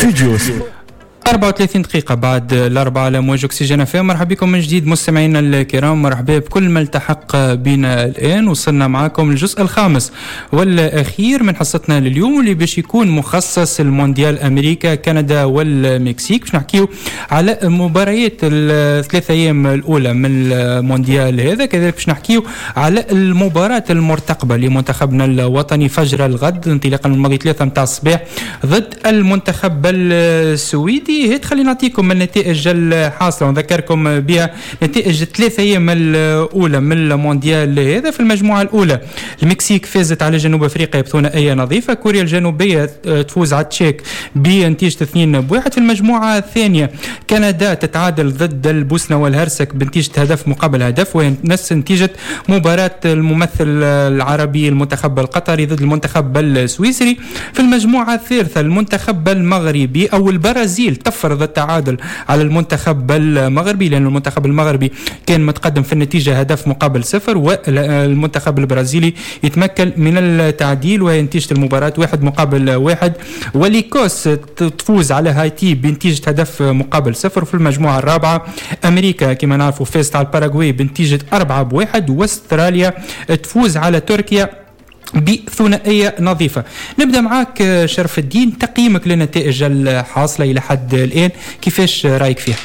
استوديو 34 دقيقة بعد الأربعة على موج أكسجين FM. مرحبا بكم من جديد مستمعينا الكرام، مرحبا بكل ما التحق بنا الآن. وصلنا معكم الجزء الخامس والأخير من حصتنا لليوم، واللي باش يكون مخصص المونديال أمريكا كندا والمكسيك. باش نحكيو على مباريات الثلاثة أيام الأولى من المونديال هذا، كذلك باش نحكيو على المباراة المرتقبة لمنتخبنا الوطني فجر الغد انطلاقا من الماضي 3 متاع الصباح ضد المنتخب السويدي. هي تخلي نعطيكم النتائج الحاصله ونذكركم بها. نتائج الثلاث ايام الاولى من المونديال هذا: في المجموعه الاولى المكسيك فازت على جنوب افريقيا بثنائيه نظيفه، كوريا الجنوبيه تفوز على التشيك بنتيجه 2-1. في المجموعه الثانيه كندا تتعادل ضد البوسنه والهرسك بنتيجه هدف مقابل هدف، وهي نفس نتيجه مباراه الممثل العربي المنتخب القطري ضد المنتخب السويسري. في المجموعه الثالثه المنتخب المغربي او البرازيل تفرض التعادل على المنتخب المغربي، لأن المنتخب المغربي كان متقدم في النتيجة هدف مقابل 0، والمنتخب البرازيلي يتمكن من التعديل وهي نتيجة المباراة 1-1. وليكوس تفوز على هايتي بنتيجة هدف مقابل 0. وفي المجموعة الرابعة أمريكا كما نعرفوا فازت على الباراغواي بنتيجة 4-1، واستراليا تفوز على تركيا بثنائية نظيفة. نبدأ معك شرف الدين، تقييمك للنتائج الحاصلة إلى حد الآن، كيفاش رأيك فيها؟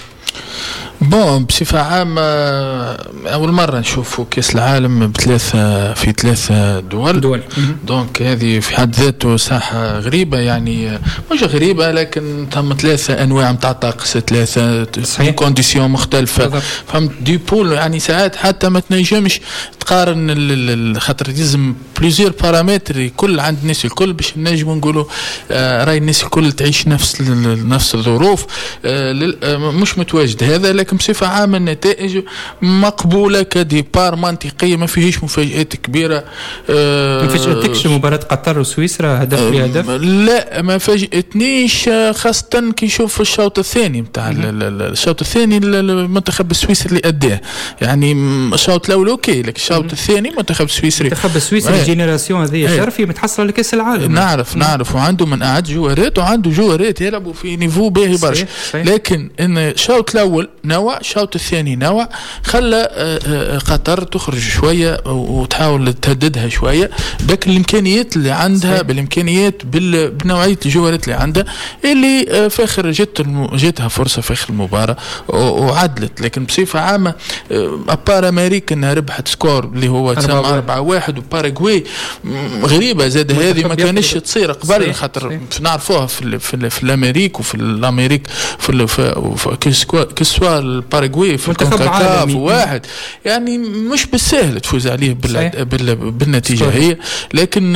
بصفة عامة أول مرة نشوفوا كأس العالم في ثلاثة دول. دونك هذه في حد ذاته ساحة غريبة، يعني مش غريبة لكن ثم ثلاثة أنواع متاع طقس، ثلاثة كونديسيون مختلفة، فهمت دي بول. يعني ساعات حتى ما تنجمش تقارن، خاطر لازم بليزيور بارامتر كل عند الناس الكل باش نجموا نقولوا راي الناس الكل تعيش نفس الظروف. مش متواجد هذا، لكن بصفة عامة النتائج مقبولة كديبار منطقية، ما فيهش مفاجآت كبيرة. ما فاجأتكش مباراة قطر وسويسرا هدف لهدف؟ لا ما فاجأتنيش، خاصة كي نشوف الشوط الثاني متاع الشوط الثاني المنتخب السويسري اللي أداه. يعني الشوط الأول أوكي، لكن الشوط الثاني منتخب السويسري الجينيراسيون هذه شرفي متحصل لكأس العالم. نعرف وعنده من أعد جوارات، وعنده جوارات يلعبوا في نيفو باهي برشا. لكن إن الشوط الأول نوع، الشوط الثاني نوع، خلى قطر تخرج شوية وتحاول تهددها شوية داك الإمكانيات اللي عندها، بالإمكانيات بنوعية الجوارات اللي عندها، اللي في آخر جتها فرصة في آخر المباراة وعدلت. لكن بصفة عامة أبار أمريكا أنها ربحت سكور اللي هو 4-1، وباراغواي غريبة زاد هذه ما كانش تصير قبل، خاطر نعرفوها في الأمريك وفي الأمريك في كسوا الباراغواي في الكونكاكاف واحد، يعني مش بالسهل تفوز عليه بالنتيجة هي. لكن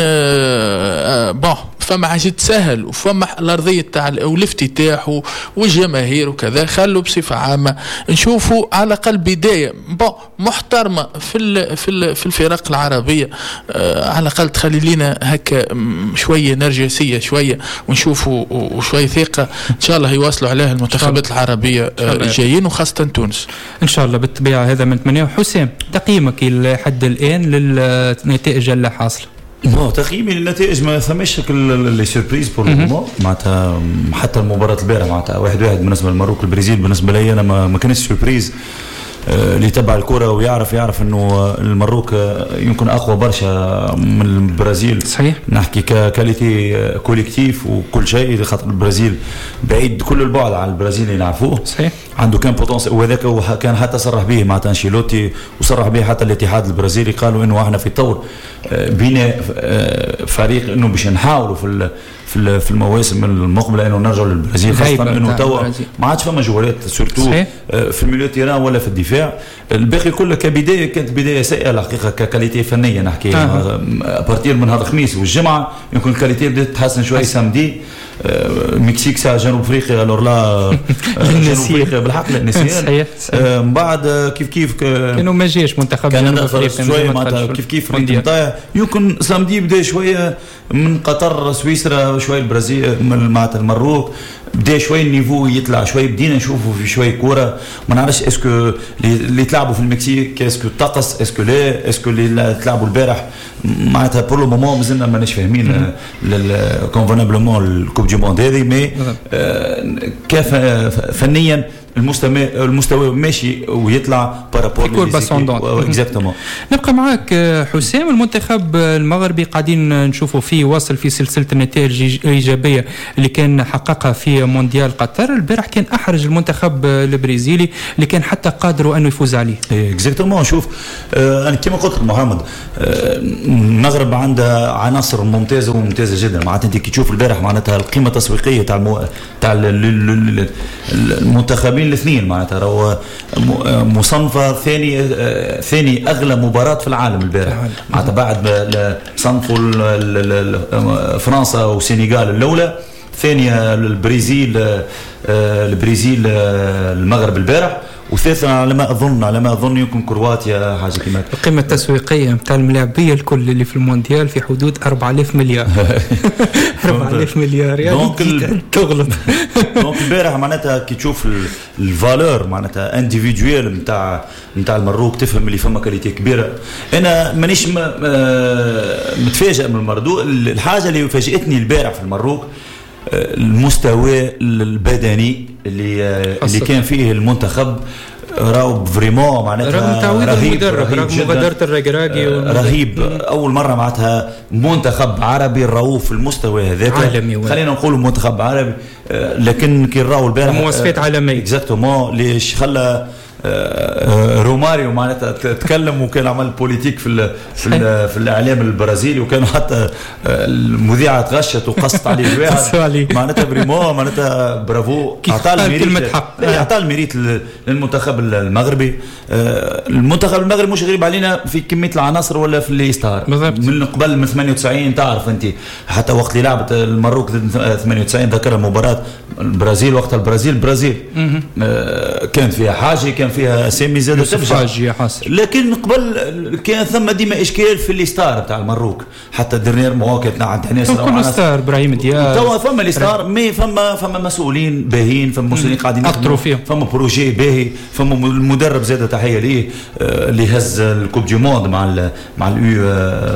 فما حاجة سهل، وفما الأرضية تاع الافتتاح والجماهير وكذا، خلوا بصفة عامة نشوفوا على الأقل بداية محترمة في الفرق العربية، على الأقل تخلي لنا هكا شوية نرجسية شوية، ونشوفوا وشوية ثقة إن شاء الله يواصلوا عليها المنتخبات العربية الجايين، وخاصة تونس إن شاء الله. بالطبيعة هذا من نتمناه. حسام، تقييمك لحد الآن للنتائج اللي حاصلة؟ تقييمي للنتائج ما ثماش لي سيربريز بور المومون، معناتها حتى المباراة البارحة معناتها 1-1 بالنسبة للمروك البرازيل، بالنسبة لي أنا ما كانش سيربريز. اللي يتبع الكرة ويعرف انه المروك يمكن اقوى برشا من البرازيل. صحيح. نحكي ككاليتي كوليكتيف وكل شيء، خاطر البرازيل بعيد كل البعد عن البرازيل اللي نعرفوه. صحيح. عنده كان بوتنسيال، وهذاك كان حتى صرح به مع انشيلوتي، وصرح به حتى الاتحاد البرازيلي، قالوا انه احنا في طور بناء فريق انه باش نحاولوا في المواسم المقبله انه نرجعوا للبرازيل، خاصه انه توا ما عادش فما جوالات سورتو في الميليو تيران ولا في الدفاع. الباقي كله كبدايه كانت بدايه سيئه الحقيقه ككاليتي فنيه. نحكي ابارتير من هذا الخميس والجمعه يمكن الكاليتي بدات تتحسن شوي. سامدي مكسيك ساعه جنوب افريقيا، الور لا جنوب افريقيا بالحق النسيان. من بعد كيف كانوا ما جاش منتخب جنوب افريقيا شويه معناتها كيف نتاع يمكن سامدي بدا شويه من قطر سويسرا، شويه البرازيل معناتها المروك، بدا شوي النيفو يطلع شوي، بدينا نشوفوا في شوي كوره. ما نعرفش اسكو اللي تلعبوا في المكسيك اسكو الطقس اسكو لا اسكو اللي تلعبوا البارح معناتها بور لو مومون مازلنا ماناش فاهمين كونفونابلومون الكوب دي موند هذه. مي كيف فنيا المستوى ماشي ويطلع بارابور اكزاكتومون. نبقى معاك حسام. المنتخب المغربي قاعدين نشوفوا فيه واصل في سلسله النتائج الايجابيه اللي كان حققها في مونديال قطر. البارح كان احرج المنتخب البرازيلي اللي كان حتى قادر انه يفوز عليه. اكزاكتومون. شوف انا كما قلت محمد المغرب عندها عناصر ممتازه وممتازه جدا. معناتها انت كي تشوف البارح معناتها القيمه التسويقيه تاع المنتخبين الاثنين معناتها راهو مصنفه ثاني اغلى مباراه في العالم البارح. معناتها بعد صنفوا فرنسا والسنغال الاولى، ثانيه البرازيل المغرب البارح، وثالثا على ما اظن يمكن كرواتيا حاجه كما. القيمه التسويقيه نتاع الملاعبيه الكل اللي في المونديال في حدود 4000 مليار 4000 مليار يعني تغلط. دونك البارح معناتها كي تشوف الفالور معناتها انديفيدويل نتاع المروك تفهم اللي فما كاليتي كبيره. انا مانيش متفاجئ من المردود. الحاجه اللي فاجئتني البارح في المروك المستوى البدني اللي كان فيه المنتخب راهو فريمون معناتها رهيب رغم مبادرة الرقراقي رهيب. اول مره معناتها منتخب عربي راهو في المستوى هذاك عالمي. خلينا نقولوا منتخب عربي لكن كي راهو البارح مواصفات عالميه اكزاكتومون. ليش خلى روماريو معناتها تكلم وكان عمل بوليتيك في الاعلام البرازيلي، وكانوا حتى المذيعه تغشت وقصت عليه الواحد معناتها بريمون معناتها برافو. اعطى الميريت للمنتخب المغربي. المنتخب المغربي مش غريب علينا في كميه العناصر ولا في اللي يستهار من قبل من 98. تعرف انت حتى وقت اللي لعبت المروك 98 ذكر مباراه البرازيل وقت البرازيل كانت فيها حاجه كان فيها اسامي زاد تفجع لكن قبل كان ثم ديما اشكال في الستار بتاع المروك. حتى درنير مواقف عند ناس كل ستار ابراهيم دياب توا فما الستار مي فما مسؤولين باهين، فما مسؤولين قاعدين يخدموا فيهم، فما بروجي باهي، فما المدرب زاد تحيه ليه اللي هز الكوب دي موند مع اليو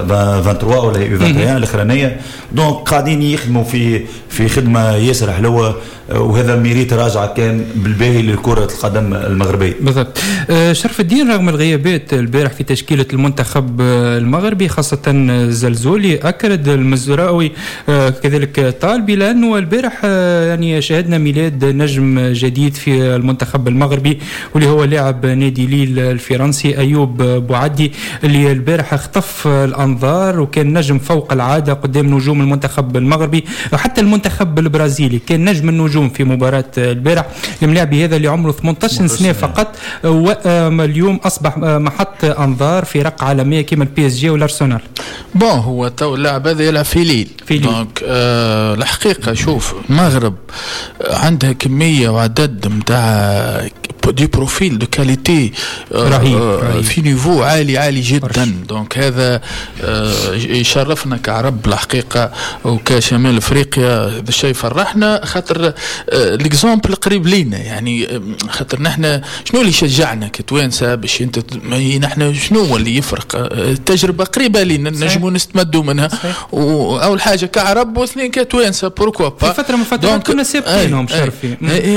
23 ولا يو 21 الاخرانيه. دونك قاعدين يخدموا في خدمه ياسر حلوه، وهذا ميريت راجع كان بالباهي لكرة القدم المغربية. بالضبط. شرف الدين رغم الغيابات البارح في تشكيلة المنتخب المغربي خاصة الزلزولي أكد المزراوي كذلك طالبي، لأنه البارح يعني شاهدنا ميلاد نجم جديد في المنتخب المغربي واللي هو لاعب نادي ليل الفرنسي أيوب بوعدي، اللي البارح اخطف الأنظار وكان نجم فوق العادة قدام نجوم المنتخب المغربي وحتى المنتخب البرازيلي. كان نجم النجوم في مباراة البارح. الملاعبي هذا اللي عمره 18 سنة فقط واليوم أصبح محط أنظار في رقعة عالمية كما البي اس جي والأرسنال. هو تو اللاعب هذا يلعب في ليل. دونك الحقيقة شوف المغرب عندها كمية وعدد متاع دي بروفيل دو كاليتي رهيب في نيفو عالي جدا. دونك هذا يشرفنا كعرب الحقيقة وكشمال افريقيا. هذا الشيء فرحنا خاطر ليكزامبل قريب لينا، يعني خاطر نحن شنو اللي شجعنا كتوانسه باش انت نحن شنو هو اللي يفرق؟ التجربه قريبه لينا نجموا نستمدوا منها. واول حاجه كعرب واثنين كتوانسه بوركوا با. في فتره من الفترات كنا سابقينهم شرفي.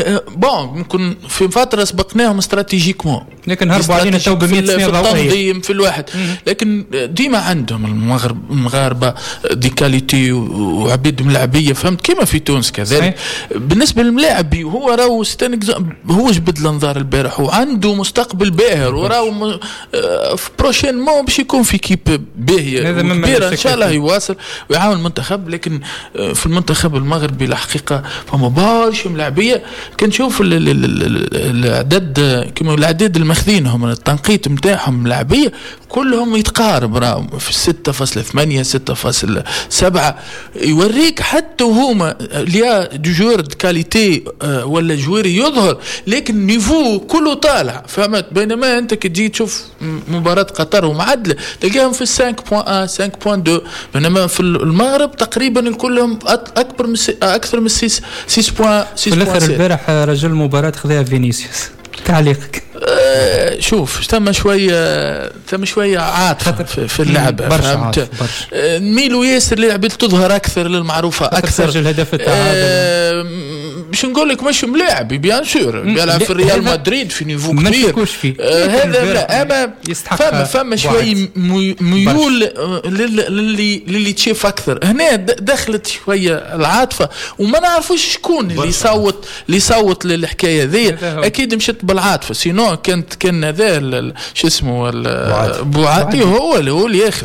ممكن في فتره سبقناهم استراتيجيكمون، لكن هربوا علينا تو ب 100 سنه ضوئيه في التنظيم في الواحد. لكن ديما عندهم المغاربه دي كاليتي وعبيد ملاعبيه، فهمت كيما في تونس كذلك. بالنسبه للملاعبي هو راهو هو جبد الانظار البارح وعنده مستقبل باهر، وراهو في بروشين مو باش يكون في كيب باهيه كبيره ان شاء الله يواصل ويعاون المنتخب. لكن في المنتخب المغربي الحقيقه فما برشا ملاعبيه. كنشوف العدد الماخذين هم التنقيط نتاعهم لاعبيه كلهم يتقارب راهم في 6.8 6.7 يوريك حتى هما ليا جوجور كاليتي ولا جواري يظهر لكن نيفو كله طالع فهمت. بينما انت كي تشوف مباراة قطر ومعدلة تلقاهم في 5.1 5.2 بينما في المغرب تقريبا كلهم اكثر من 6.6. في الاخر البارح رجل المباراة خذها فينيسيوس تعليقك؟ شوف ثم شويه عاطفه في اللعبه فهمت. ميلو ياسر لعبه تظهر اكثر للمعروفه اكثر سجل هدف التعادل باش نقول لك مش ملاعب بيان سور بيلعب في الريال مدريد في نيفو كبير هذا لا اما فما شوي ميول للي تشوف اكثر هنا دخلت شويه العاطفه وما نعرفوش شكون اللي يصوت للحكايه ذي اكيد مشت بالعاطفه سينو كان هذا شو اسمه بوعاتي هو اللي ياخذ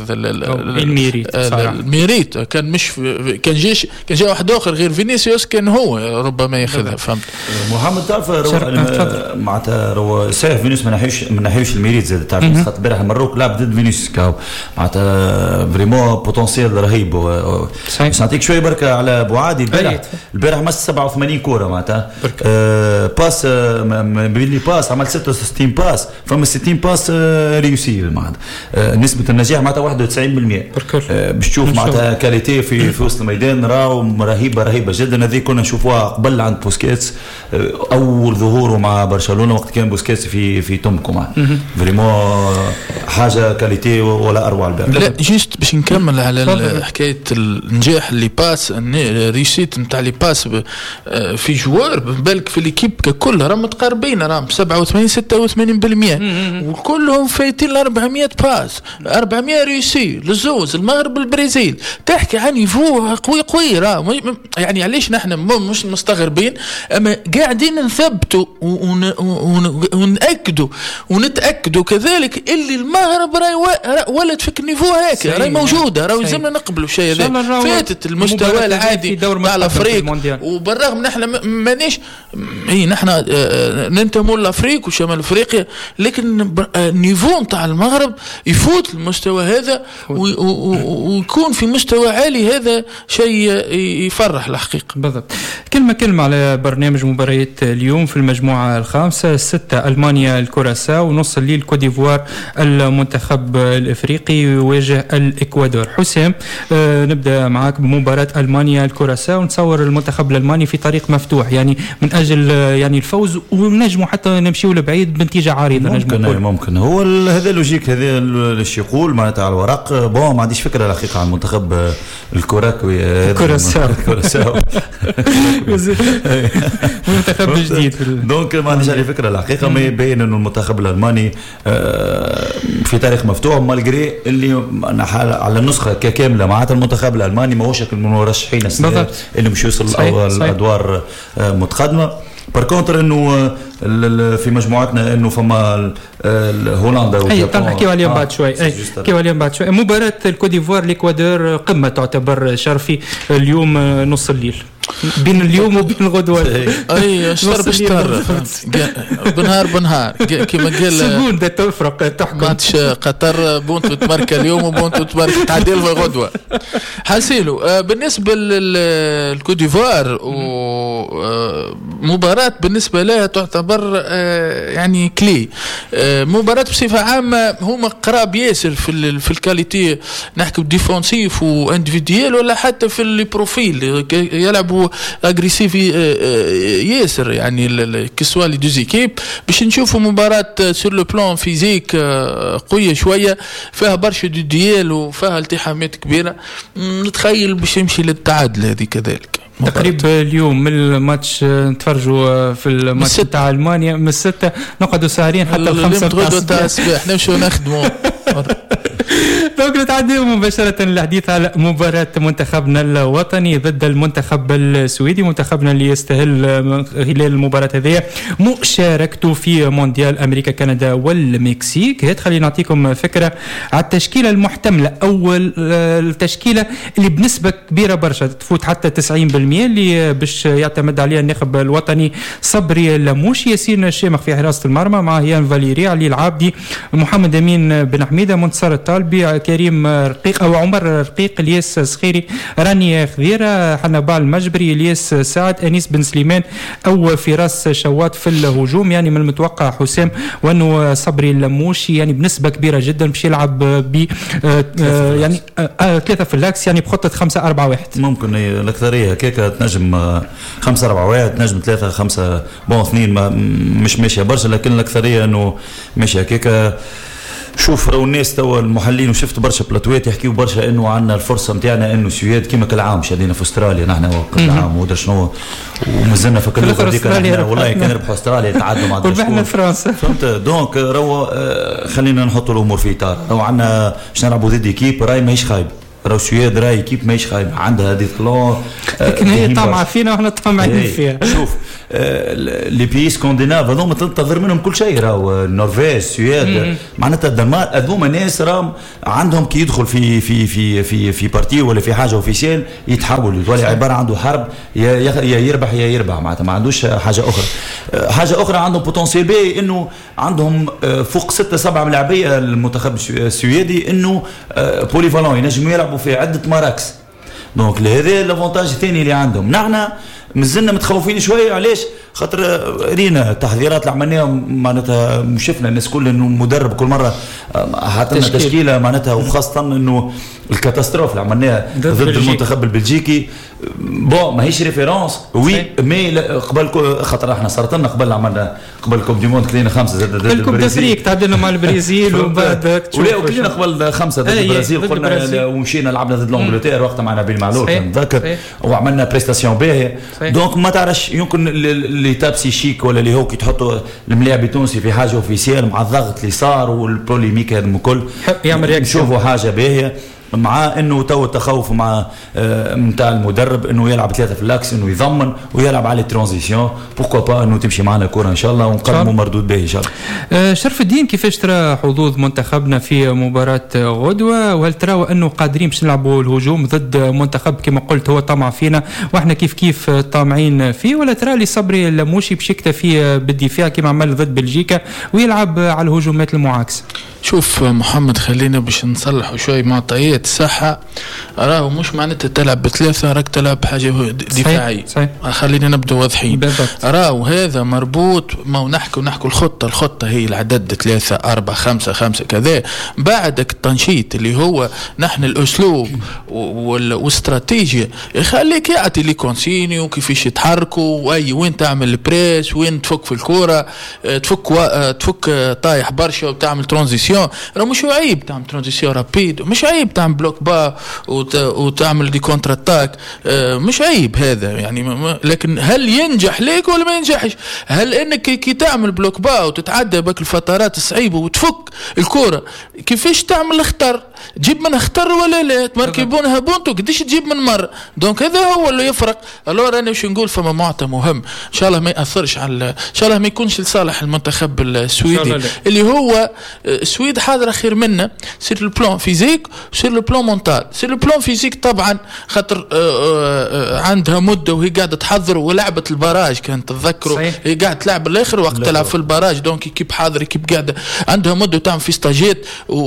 الميريت كان مش كان جاء واحد اخر غير فينيسيوس كان هو ربما ياخذها فهمت. محمد تعرف معناتها رو صحيح فينيسيوس ما نحيوش الميريت زاد تعرف خاطر البارح المروك لعب ضد فينيسيوس كاو معناتها فريمون بوتنسيال رهيب بس نعطيك شويه بركه على بوعادي البارح مس 87 كوره معناتها باس بيلي باس عمل 66 باس فما 60 باس ريوسي معناتها نسبه النجاح معناتها 91% باش تشوف معناتها كاليتي في وسط الميدان راهو رهيبه جدا. هذه كنا نشوفوها قبل عند بوسكيتس اول ظهوره مع برشلونه وقت كان بوسكيتس في تومكو معه فريمون حاجه كاليتي ولا اروع البارح. لا جيست باش نكمل على حكايه النجاح اللي باس ريسيت نتاع لي باس في جوار بالك في ليكيب ككل راهم متقاربين راهم 87 86% وكلهم فايتين 400 باس 400 ريسي للزوز المغرب والبرازيل تحكي عن نيفو قوي راه يعني علاش نحن مش مستغربين اما قاعدين نثبتوا ونتاكدوا كذلك اللي المغرب راهي ولد في النيفو هيك راهي موجوده راهي لازمنا نقبلوا الشيء هذا فاتت المستوى العادي تاع الافريق وبالرغم نحن مانيش نحن ننتموا لافريق وشمال افريقيا لكن النيفو نتاع المغرب يفوت المستوى هذا ويكون في مستوى عالي هذا شيء يفرح الحقيقه. بالضبط. كلمة على برنامج مباريات اليوم في المجموعة الخامسة 6 ألمانيا الكوراساو ونص الليل كوت ديفوار المنتخب الإفريقي يواجه الإكوادور. حسام نبدأ معاك بمباراة ألمانيا الكوراساو نتصور المنتخب الألماني في طريق مفتوح يعني من أجل يعني الفوز ونجموا حتى نمشيوا لبعيد بنتيجة عريضة ممكن هو هذا اللوجيك هذا الشيء يقول معناتها على الورق ما عنديش فكرة الحقيقة عن المنتخب الكوراساو منتخب جديد دونك ما عنديش على فكره الحقيقه ما يبين انه المنتخب الالماني في تاريخ مفتوح مالغري اللي على النسخه كامله معناتها المنتخب الالماني ما هوش من المرشحين اللي مش يوصل الادوار متقدمه. باركونتر انه في مجموعتنا انه فما هولندا واليابان نحكيو عليهم بعد شوي مباراه الكوت ديفوار الاكوادور قمه تعتبر شرفي اليوم نص الليل بين اليوم وبين الغدوه اي شطر بنهار كما قال سكونده تفرق تحكم ماتش قطر بونتو تماركا اليوم وبونتو تماركا تعديل في غدوه حاسيلو. بالنسبه للكوت ديفوار مباراه بالنسبه لها تعتبر يعني كلي مباراه بصفه عامه هما قراب ياسر في الكاليتي نحكي ديفونسيف وانديفيديال ولا حتى في البروفيل يلعبوا اغريسيف ياسر يعني كسوا لي دوز ايكيب باش نشوفوا مباراه سور لو بلان فيزيك قويه شويه فيها برشا ديال وفيها التحامات كبيره نتخيل باش يمشي للتعادل هذه كذلك. تقريبا اليوم من الماتش نتفرجوا في الماتش تاع المانيا من 6 نقعدوا ساهرين حتى 5 غدوه تاع الصباح نمشوا نخدموا دونك نتعدى مباشرة للحديث على مباراة منتخبنا الوطني ضد المنتخب السويدي. منتخبنا اللي يستهل خلال المباراة هذه مشاركته في مونديال أمريكا كندا والمكسيك. هات خلينا نعطيكم فكرة على التشكيلة المحتملة. أول التشكيلة اللي بنسبة كبيرة برشا تفوت حتى 90% اللي باش يعتمد عليها الناخب الوطني: صبري اللموشي، ياسين الشامخ في حراسة المرمى مع هيان فاليري، علي العابدي، محمد أمين بن حميدة، منتصر الطالبي، كريم رقيق أو عمر رقيق، الياس صخيري، راني خذيرة، حنبال المجبري، الياس سعد، أنيس بن سليمان أو فراس شوات في الهجوم. يعني من المتوقع حسام وأنه صبري اللموشي يعني بنسبة كبيرة جدا باش يلعب ب يعني 3 في اللاكس، يعني بخطة 5-4-1. ممكن الأكثرية كيكا تنجم 5-4-1، تنجم 3-5 بون 2 مش ماشية برشا، لكن الأكثرية أنه ماشية كيكا. شوف راهو الناس توا المحللين وشفت برشا بلاتوات يحكيوا برشا انه عندنا الفرصه نتاعنا انه السويد كيما كل عام شادينا في استراليا نحن كل عام ودر شنو ومازلنا في كل هذيك والله كان ربحوا استراليا تعادلوا مع وربحنا فرنسا فهمت. دونك راهو خلينا نحطوا الامور في اطار. راهو عندنا باش نلعبوا ضد ايكيب راهي ماهيش خايبه، راهو السويد راهي ايكيب ماهيش خايبه، عندها هذه طلون لكن هي طامعه فينا واحنا طامعين فيها. شوف لي بيس سكانديناف هذوما تنتظر منهم كل شيء، راهو النرويج السويد معناتها الدنمارك هذوما ناس راهم عندهم كي يدخل في بارتي ولا في حاجه اوفيسيال يتحول يولي عباره عنده حرب يا يربح يا يربح، معناتها ما عندوش حاجه اخرى. حاجه اخرى عندهم بوتنسيال بي انه عندهم فوق 6-7 ملاعبيه المنتخب السويدي انه بوليفالون ينجموا يلعبوا في عده مراكز. دونك هذا الافونتاج الثاني اللي عندهم. نحن مازلنا متخوفين شويه. علاش؟ خاطر رينا التحضيرات اللي عملناهم معناتها شفنا الناس كل انه مدرب كل مره حط لنا تشكيله معناتها، وخاصه انه الكاتاستروف اللي عملناها ضد المنتخب البلجيكي بون ماهيش ريفيرونس وي مي قبل خاطر احنا صارت لنا قبل عملنا قبل كوب دي موند كلينا 5 ضد البرازيل، تعادلنا مع البرازيل وبعد كلينا قبل 5 ضد البرازيل قلنا ومشينا لعبنا ضد الانجلترا وقتها معنا نبيل معلول نتذكر وعملنا بريستاسيون باهيه. دونك ما تعرفش يمكن اللي تابسي شيك ولا اللي هو كي تحطوا الملاعب التونسي في حاجه اوفيسيال مع الضغط اللي صار والبوليميك هذا الكل يعمل نشوفوا حاجه باهيه، مع انه تو التخوف مع نتاع المدرب انه يلعب 3 في اللاكس، انه يضمن ويلعب على الترانزيسيون بوركو با انه تمشي معنا الكره ان شاء الله ونقدموا مردود باهي ان شاء الله. شرف الدين، كيفاش ترى حظوظ منتخبنا في مباراه غدوه؟ وهل تراوا انه قادرين باش نلعبوا الهجوم ضد منتخب كما قلت هو طمع فينا واحنا كيف طامعين فيه، ولا ترى لي صبري اللموشي باش يكتفي بالدفاع كما عمل ضد بلجيكا ويلعب على الهجومات المعاكسه؟ شوف محمد، خلينا باش نصلحوا شوي معطيات صحة. راهو مش معناتها تلعب بثلاثة راك تلعب حاجة دفاعية. صحيح. خلينا نبدأ واضحين. راهو هذا مربوط ما نحكوا الخطة هي العدد 3 4 5 كذا. بعدك التنشيط اللي هو نحن الأسلوب والاستراتيجية يخليك يعطي لي كونسيني وكيفاش يتحركوا واي وين تعمل البريس وين تفك في الكرة تفك طايح برشا وتعمل ترانزيسيون. راه مش عيب تعمل ترانزيسيون رابيد، مش عيب تعمل بلوك با وتعمل دي كونتر اتاك، مش عيب هذا يعني. لكن هل ينجح ليك ولا ما ينجحش؟ هل انك كي تعمل بلوك با وتتعدى بك الفترات الصعيبه وتفك الكره كيفاش تعمل اختر تجيب منها اختر ولا لا تمركبونها بونتو قديش تجيب من مره؟ دونك هذا هو اللي يفرق. الور انا باش نقول فما معطى مهم ان شاء الله ما ياثرش على ان شاء الله ما يكونش لصالح المنتخب السويدي اللي هو السويد حاضره خير منا سير البلان فيزيك سير البلان مونتال. سير البلان فيزيك طبعا خاطر عندها مده وهي قاعده تحضر ولعبه البراج كانت تتذكروا هي قاعده تلعب الاخر وقت تلعب في البراج. دونك كيب حاضر كيب قاعده عندها مده تعمل في ستاجات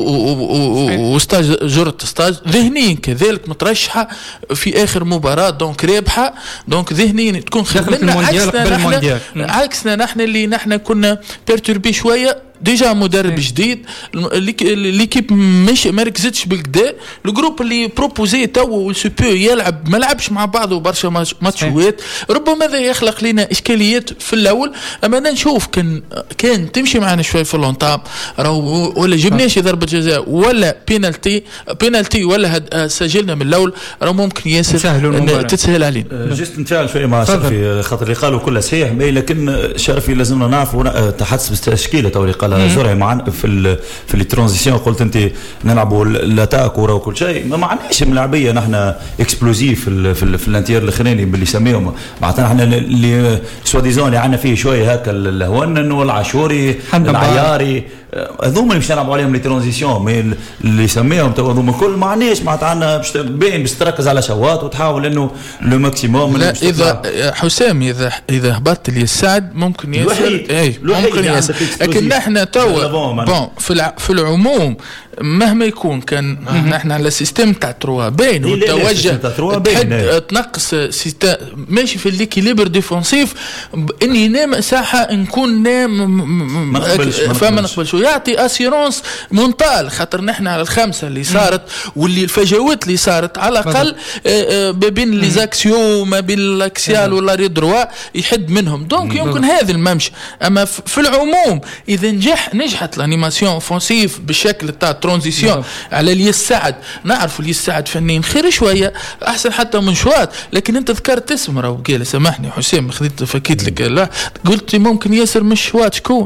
وستاج جرت ستاج ذهنيا كذلك مترشحه في اخر مباراه. دونك رابحه دونك ذهنيا تكون خدمنا عكسنا نحن اللي نحن كنا بيرتوربي شويه. ديجا مدرب جديد ليكيب مش ما ركزتش بالكدا. الجروب اللي بروبوزي تو والسوبو يلعب ما لعبش مع بعضه برشا ماتشوات. ربما هذا يخلق لنا اشكاليات في الاول. اما انا نشوف كان تمشي معنا شوي في اللونطام ولا جبناش ضربه جزاء ولا بينالتي ولا سجلنا من الاول راه ممكن ياسر تتسهل علينا. جست نتفاعل شوي مع شرفي خاطر اللي قالوا كله صحيح، لكن شرفي لازمنا نعرفوا تحدث بالتشكيله تو اللي قال على زرعي معنا في الترانزيسيون. قلت انت نلعبوا الاتاك ورا وكل شيء، ما معناش ملاعبيه نحن اكسبلوزيف في الانتير الاخراني باللي يسميهم معناتها نحن اللي سوا ديزون اللي عندنا فيه شويه هكا الهون والعاشوري العياري هذوما اللي باش نلعبوا عليهم لي ترانزيسيون، مي اللي يسميهم تو هذوما كل معناش معناتها عندنا باين باش تركز على شوات وتحاول انه لو ماكسيموم. لا اذا حسام اذا هبطت لي السعد ممكن ياسر، ممكن ياسر، لكن نحن تو في العموم مهما يكون كان نحن على سيستم تاع 3 باين وتوجه تحد تنقص ماشي في الليكيليبر ديفونسيف اني نام ساحه نكون نام فما نقبلش يعطي اسيرونس مونتال، خاطر نحن على الخمسه اللي صارت واللي الفجوات اللي صارت على الاقل ما بين لي زاكسيو ما بين الاكسيال ولا ريدروا يحد منهم، دونك يمكن هذا الممشي. اما في العموم اذا نجحت الانيماسيون اوفنسيف بالشكل تاع ترانزيسيون على لي السعد، نعرف لي السعد فنين خير شويه احسن حتى من شوات، لكن انت ذكرت اسم راهو قال سامحني حسام خذيت فكيت لك لا قلت ممكن ياسر مش شوات شكون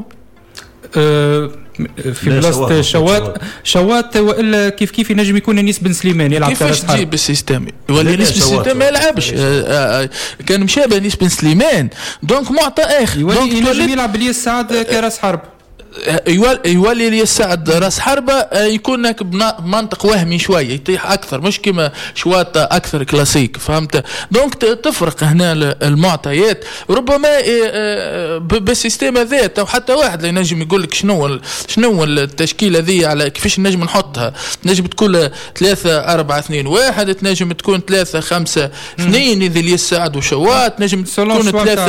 في بلاصه شوات والا كيف ينجم يكون انيس بن سليمان يلعب كيفاش تجيب السيستم ولا انيس بن سليمان ما يلعبش كان مشابه انيس بن سليمان دونك معطى اخر دونك ينجم يلعب لي السعد كراس حرب يولي لي السعد راس حربة يكون بمنطق وهمي شويه يطيح اكثر مش كما شواطه اكثر كلاسيك فهمت. دونك تفرق هنا المعطيات ربما بالسيستم هذا او حتى واحد اللي ينجم يقول لك شنو التشكيله ذي على كيفاش نجم نحطها، نجم تكون 3-4-2-1 تنجم تكون 3-5-2 اذا لي السعد وشوات نجم تكون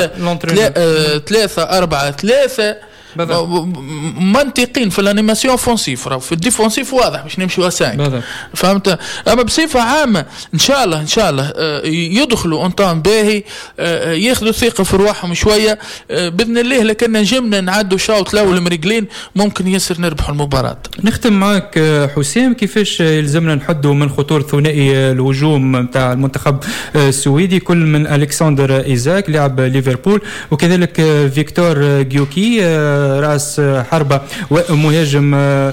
3-4-3 منطقين في الانيماسيون اوفنسيف، في الديفونسيف واضح باش نمشيو اساين فهمت. اما بصفه عامه ان شاء الله يدخلوا اونطان باهي ياخذوا ثقه في رواحهم شويه باذن الله، لكن نجمنا نعدوا شوط الاول مريقلين ممكن ياسر نربحوا المباراه. نختم معك حسام، كيفاش يلزمنا نحدوا من خطوره ثنائي الهجوم نتاع المنتخب السويدي كل من الكسندر ايزاك لاعب ليفربول وكذلك فيكتور جيوكي راس حربة ومهاجم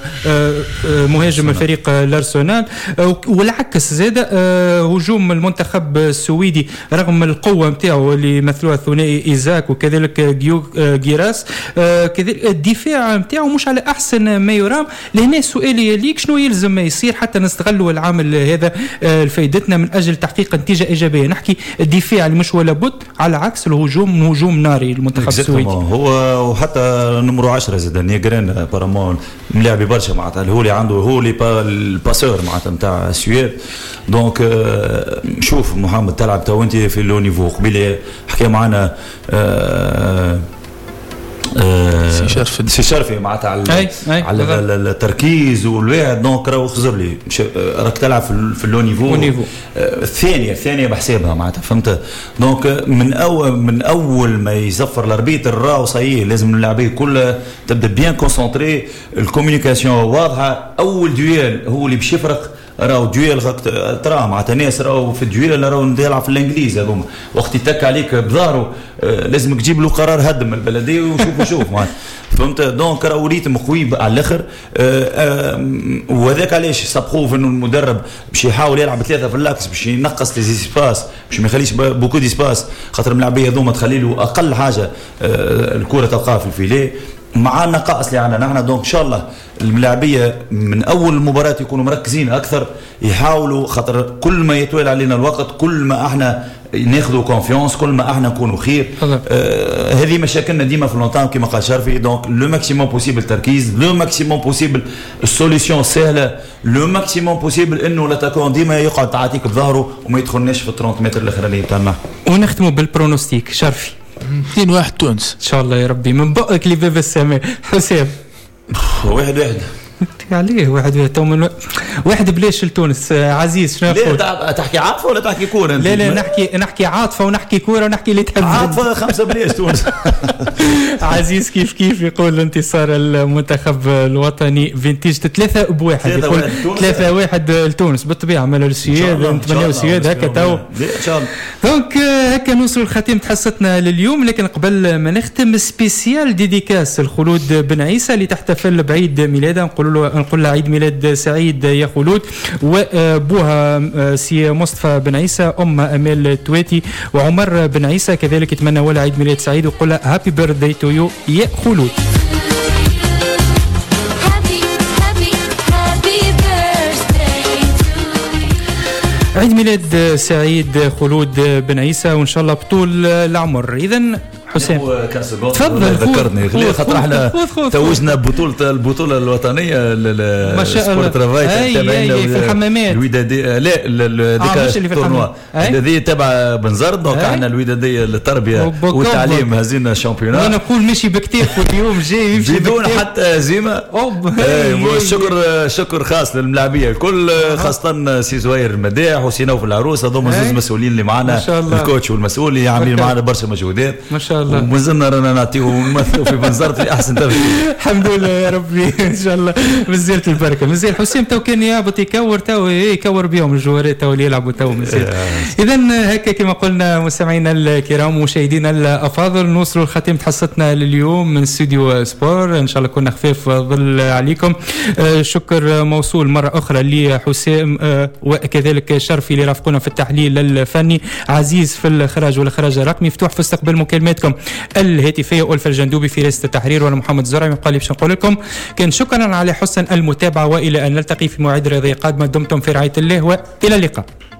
الفريق الارسنال، والعكس زاد هجوم المنتخب السويدي رغم القوة نتاعو اللي مثلوها الثنائي إيزاك وكذلك جيراس كذلك الدفاع نتاعو مش على أحسن ما يرام. لهنا سؤالي ليك شنو يلزم يصير حتى نستغلوا العامل هذا لفائدتنا من أجل تحقيق نتيجة إيجابية؟ نحكي الدفاع اللي مش ولا بد على عكس الهجوم هجوم ناري المنتخب السويدي. هو وحتى نمرو 10 زاد نيغرين بارامون ملاعبي برشا معناتها هو اللي عنده هو اللي الباسور معناتها نتاع السويد. دونك شوف محمد تلعب تو انت في لو نيفو قبيله حكى معنا سي شرفي معناتها على التركيز والواحد. دونك راهو خزر لي راك تلعب في اللو نيفو الثانيه بحسابها معناتها فهمت. دونك من اول ما يزفر الاربيتر راهو صحيح لازم اللاعبين كلها تبدا بيان كونسونطري، الكوميونيكاسيون واضحه. اول دويل هو اللي باش يفرق راهو دويل ترى معناتها ناس راهو في الدويل راهو يلعب في الانجليزي هذوما وقت يتك عليك بظهره لازمك تجيب له قرار هدم البلديه وشوف معناتها فهمت. دونك راهو ريتم قوي على الاخر وهذاك علاش سابروف انه المدرب باش يحاول يلعب 3 في اللاكس باش ينقص لي سباس باش ما يخليش بوكو دي سباس خاطر الملاعبيه هذوما تخلي له اقل حاجه الكره تلقاها في الفيليه مع النقائص اللي عندنا نحن. دونك ان شاء الله الملاعبيه من اول المباراه يكونوا مركزين اكثر، يحاولوا خاطر كل ما يطول علينا الوقت كل ما احنا ناخذوا كونفيونس كل ما احنا نكونوا خير. هذه مشاكلنا ديما في لونتان كما قال شرفي. دونك لو ماكسيموم بوسيبل تركيز، لو ماكسيموم بوسيبل السوليسيون سهله، لو ماكسيموم بوسيبل انه لاتاكون ديما يقعد تعطيك بظهره وما يدخلناش في 30 متر الاخرانيه بتاع الملعب. ونختموا بالبرونوستيك شرفي 2-1 تونس ان شاء الله يا ربي من بقك لباب السماء. حسام 1-1 عليه واحد بلاش لتونس عزيز شنو نقول؟ تحكي عاطفه ولا تحكي كوره؟ لا نحكي عاطفه ونحكي كوره ونحكي اللي تحب. عاطفه 5 بلاش تونس. عزيز كيف يقول انتصار المنتخب الوطني فينتيج 3-1 يقول 3-1 لتونس. بالطبيعه مال السياد نتمناو السياد هكا تو ان شاء الله. دونك هكا نوصلوا لختام حصتنا لليوم، لكن قبل ما نختم سبيسيال ديديكاس الخلود بن عيسى اللي تحتفل بعيد ميلادها، نقول لها عيد ميلاد سعيد يا خلود. وابوها سي مصطفى بن عيسى، ام امال التواتي وعمر بن عيسى كذلك يتمنى ولا عيد ميلاد سعيد ويقول لها هابي بيرثداي تو يو يا خلود. عيد ميلاد سعيد خلود بن عيسى وان شاء الله بطول العمر. اذا حسين تفضل ذكرتني خاطر احنا توجنا البطوله الوطنيه للسبور ترافاي تابعين في الحمامات الوداديه. لا ديك التورنوا الذي تبع بنزرت. دونك احنا الوداديه للتربيه والتعليم هزينا شامبيونات. انا نقول ماشي بكتاف واليوم جاي بدون حتى هزيمه. شكر خاص للملاعبيه الكل، خاصه سي زوير المداح وسي نوف العروس، هذوما زوز مسؤولين اللي معنا، الكوتش والمسؤول اللي عاملين معنا برشا مجهودات ما شاء الله. ومازلنا رانا نعطيو نمثلوا في بنزرت في احسن ترتيب. الحمد لله يا ربي ان شاء الله مازال البركه. مازال حسين تو كان يهبط يكور بهم الجوارات تو اللي يلعبوا تو مازال. اذا هكا كما قلنا مستمعينا الكرام ومشاهدينا الافاضل نوصلوا لختام حصتنا لليوم من استوديو سبور. ان شاء الله كنا خفيف ظل عليكم. شكر موصول مره اخرى لحسام وكذلك شرفي اللي رافقونا في التحليل الفني، عزيز في الاخراج والاخراج الرقمي، مفتوح في استقبال مكالماتكم الهاتفيه والف الجندوبي في رئاسه التحرير، وانا محمد الزرعي من قلب نقول لكم كان شكرا على حسن المتابعه، والى ان نلتقي في موعد رياضي قادمه. دمتم في رعايه الله والى اللقاء.